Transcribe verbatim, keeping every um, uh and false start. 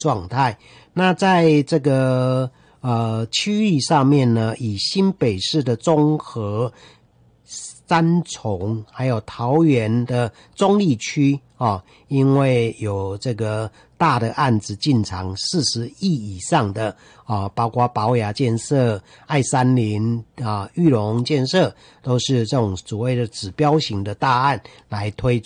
状态。那在这个呃区域上面呢，以新北市的中和、三重还有桃园的中坜区啊，因为有这个大的案子进场四十亿以上的啊，包括宝雅建设、爱山林啊、玉龙建设，都是这种所谓的指标型的大案来推出。